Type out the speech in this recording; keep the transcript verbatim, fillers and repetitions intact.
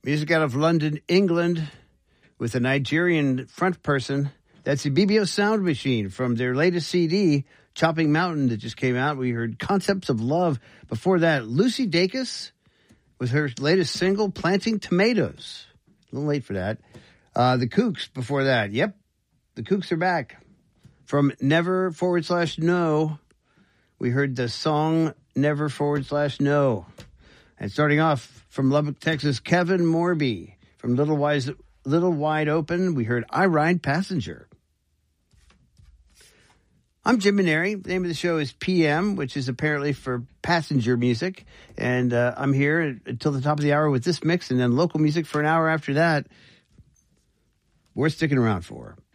Music out of London, England, with a Nigerian front person. That's the B B O Sound Machine from their latest C D, Chopping Mountain, that just came out. We heard Concepts of Love. Before that, Lucy Dacus with her latest single, Planting Tomatoes. A little late for that. Uh, the Kooks before that. Yep, the Kooks are back. From Never forward slash No, we heard the song Never forward slash No. And starting off from Lubbock, Texas, Kevin Morby. From Little Wise, Little Wide Open, we heard I Ride Passenger. I'm Jim Maneri. The name of the show is P M, which is apparently for passenger music. And uh, I'm here until the top of the hour with this mix and then local music for an hour after that. We're sticking around for.